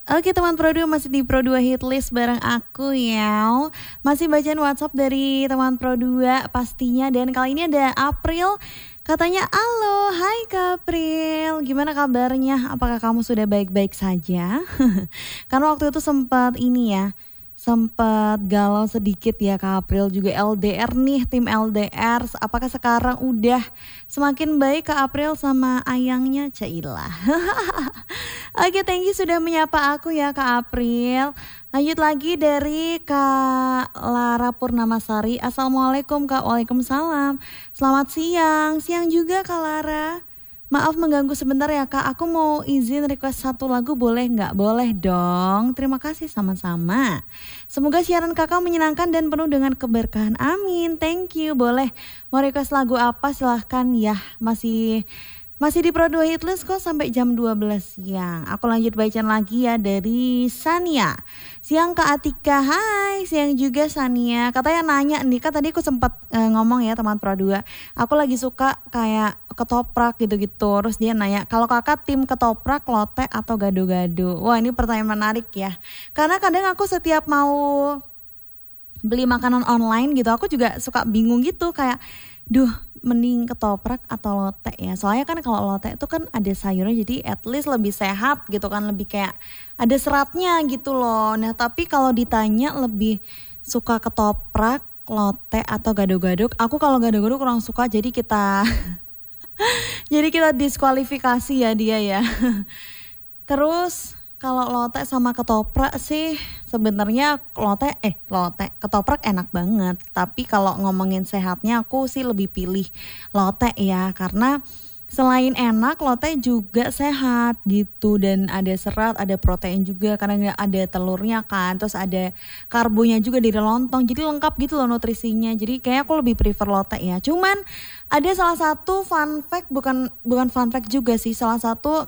Oke teman Pro 2 masih di Pro 2 Hitlist bareng aku ya. Masih bacain WhatsApp dari teman Pro 2 pastinya. Dan kali ini ada April. Katanya, halo, hai Kak April. Gimana kabarnya? Apakah kamu sudah baik-baik saja? Karena waktu itu sempat galau sedikit ya Kak April, juga LDR nih, tim LDR. Apakah sekarang udah semakin baik Kak April sama ayangnya? Cailah. Oke, thank you sudah menyapa aku ya Kak April. Lanjut lagi dari Kak Lara Purnamasari. Assalamualaikum Kak. Waalaikumsalam. Selamat siang. Siang juga Kak Lara. Maaf mengganggu sebentar ya Kak. Aku mau izin request satu lagu, boleh nggak? Boleh dong. Terima kasih, sama-sama. Semoga siaran Kakak menyenangkan dan penuh dengan keberkahan. Amin. Thank you. Boleh. Mau request lagu apa? Silahkan ya. Masih di Pro 2 Hitlist kok sampai jam 12 siang. Aku lanjut bacaan lagi ya dari Sania. Siang Kak Atika, hai. Siang juga Sania. Katanya nanya nih, kan tadi aku sempat ngomong ya teman Pro 2. Aku lagi suka kayak ketoprak gitu-gitu. Terus dia nanya, kalau kakak tim ketoprak, lotek atau gado-gado? Wah, ini pertanyaan menarik ya. Karena kadang aku setiap mau beli makanan online gitu, aku juga suka bingung gitu kayak, duh, mending ketoprak atau lotek ya. Soalnya kan kalau lotek itu kan ada sayurnya, jadi at least lebih sehat gitu kan, lebih kayak ada seratnya gitu loh. Nah tapi kalau ditanya lebih suka ketoprak, lotek atau gado-gado, aku kalau gado-gado kurang suka, jadi kita jadi kita diskualifikasi ya dia ya. Terus kalau lotek sama ketoprak sih sebenarnya lotek ketoprak enak banget. Tapi kalau ngomongin sehatnya aku sih lebih pilih lotek ya, karena selain enak lotek juga sehat gitu, dan ada serat, ada protein juga karena nggak ada telurnya kan. Terus ada karbonya juga dari lontong. Jadi lengkap gitu loh nutrisinya. Jadi kayak aku lebih prefer lotek ya. Cuman ada salah satu fun fact, bukan fun fact juga sih, salah satu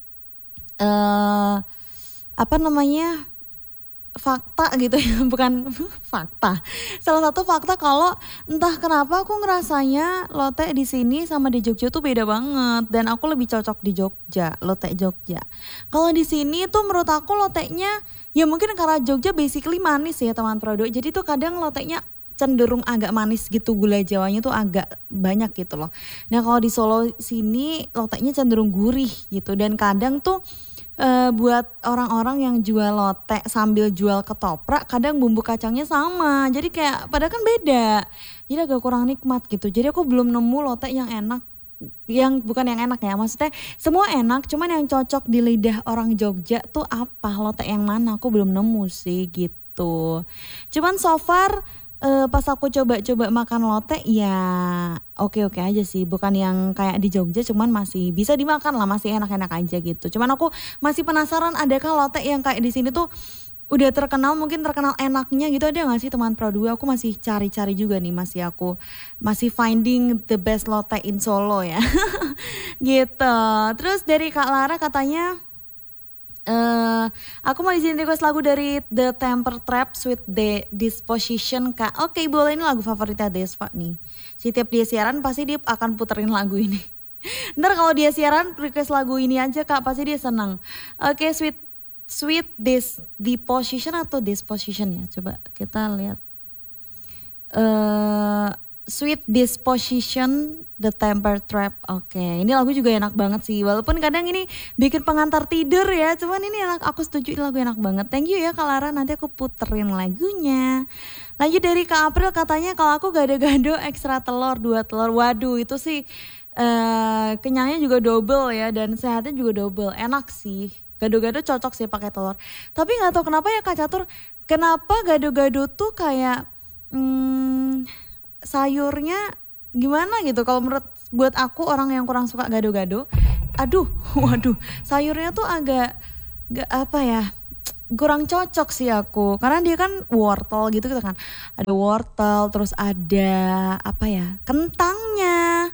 fakta gitu ya, bukan fakta. Salah satu fakta kalau entah kenapa aku ngerasanya lotek di sini sama di Jogja tuh beda banget, dan aku lebih cocok di Jogja, lotek Jogja. Kalau di sini tuh menurut aku loteknya ya mungkin karena Jogja basically manis ya teman Prodo. Jadi tuh kadang loteknya cenderung agak manis gitu, gula Jawanya tuh agak banyak gitu loh. Nah kalau di Solo sini loteknya cenderung gurih gitu, dan kadang tuh buat orang-orang yang jual lotek sambil jual ketoprak, kadang bumbu kacangnya sama, jadi kayak padahal kan beda, jadi agak kurang nikmat gitu. Jadi aku belum nemu lotek yang enak, yang bukan yang enak ya, maksudnya semua enak, cuman yang cocok di lidah orang Jogja tuh apa, lotek yang mana, aku belum nemu sih gitu. Cuman so far pas aku coba-coba makan lotek ya oke-oke aja sih, bukan yang kayak di Jogja, cuman masih bisa dimakan lah, masih enak-enak aja gitu. Cuman aku masih penasaran, adakah lotek yang kayak di sini tuh udah terkenal, mungkin terkenal enaknya gitu, ada nggak sih teman Pro 2? Aku masih cari-cari juga nih, aku masih finding the best lotek in Solo ya. Gitu. Terus dari Kak Lara katanya, aku mau izin request lagu dari The Temper Trap, Sweet Disposition Kak. Oke, boleh, ini lagu favoritnya Desva nih. Setiap dia siaran pasti dia akan puterin lagu ini. Ntar kalau dia siaran request lagu ini aja Kak, pasti dia senang. Oke, Sweet Disposition atau Disposition ya. Coba kita lihat. Sweet Disposition, The Temper Trap. Oke, ini lagu juga enak banget sih. Walaupun kadang ini bikin pengantar tidur ya, cuman ini enak, aku setuju, ini lagu enak banget. Thank you ya Kak Lara, nanti aku puterin lagunya. Lanjut dari Kak April, katanya kalau aku gado-gado ekstra telur, 2 telur. Waduh, itu sih kenyangnya juga double ya, dan sehatnya juga double. Enak sih. Gado-gado cocok sih pakai telur. Tapi nggak tahu kenapa ya Kak Catur, kenapa gado-gado tuh kayak sayurnya gimana gitu. Kalau buat aku orang yang kurang suka gado-gado, waduh, sayurnya tuh agak gak apa ya, kurang cocok sih aku, karena dia kan wortel gitu kan, ada wortel, terus ada apa ya, kentangnya,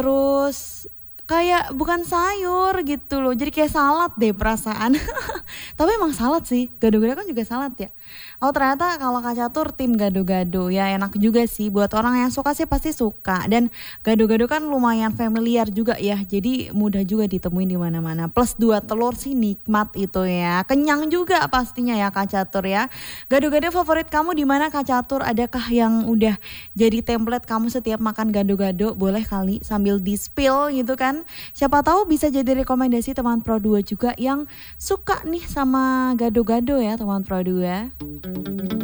terus kayak bukan sayur gitu loh, jadi kayak salad deh perasaan. Tapi emang salad sih, gado-gado kan juga salad ya. Oh ternyata kalau Kak Catur tim gado-gado ya enak juga sih. Buat orang yang suka sih pasti suka. Dan gado-gado kan lumayan familiar juga ya. Jadi mudah juga ditemuin di mana-mana. Plus 2 telur sih nikmat itu ya. Kenyang juga pastinya ya Kak Catur ya. Gado-gado favorit kamu di mana Kak Catur? Adakah yang udah jadi template kamu setiap makan gado-gado? Boleh kali sambil di-spill gitu kan. Siapa tahu bisa jadi rekomendasi teman Pro 2 juga yang suka nih sama gado-gado ya teman Pro 2.